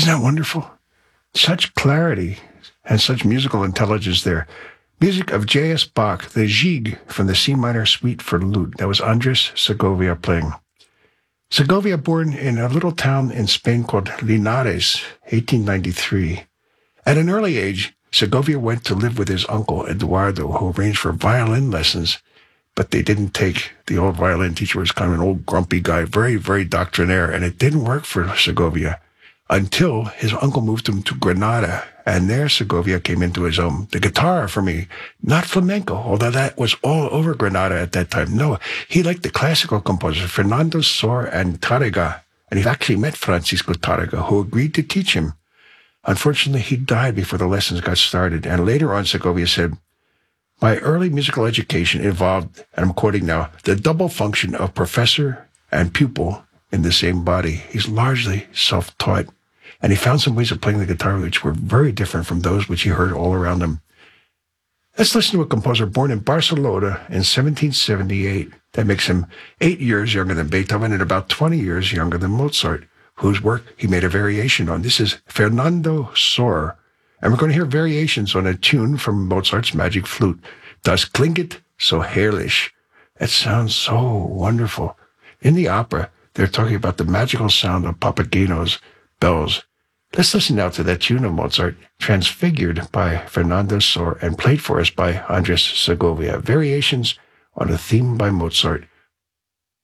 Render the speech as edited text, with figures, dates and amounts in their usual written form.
Isn't that wonderful? Such clarity and such musical intelligence there. Music of J.S. Bach, the Gigue from the C minor suite for lute. That was Andres Segovia playing. Segovia, born in a little town in Spain called Linares, 1893. At an early age, Segovia went to live with his uncle, Eduardo, who arranged for violin lessons, but they didn't take. The old violin teacher was kind of an old grumpy guy, very, very doctrinaire, and it didn't work for Segovia until his uncle moved him to Granada, and there Segovia came into his own. The guitar, for me, not flamenco, although that was all over Granada at that time. No, he liked the classical composers, Fernando Sor and Tárrega, and he actually met Francisco Tárrega, who agreed to teach him. Unfortunately, he died before the lessons got started, and later on Segovia said, "My early musical education involved," and I'm quoting now, "the double function of professor and pupil in the same body." He's largely self-taught, and he found some ways of playing the guitar which were very different from those which he heard all around him. Let's listen to a composer born in Barcelona in 1778. That makes him 8 years younger than Beethoven and about 20 years younger than Mozart, whose work he made a variation on. This is Fernando Sor, and we're going to hear variations on a tune from Mozart's Magic Flute, Das klinget so herrlich. It sounds so wonderful. In the opera, they're talking about the magical sound of Papageno's bells. Let's listen now to that tune of Mozart, transfigured by Fernando Sor and played for us by Andres Segovia. Variations on a theme by Mozart.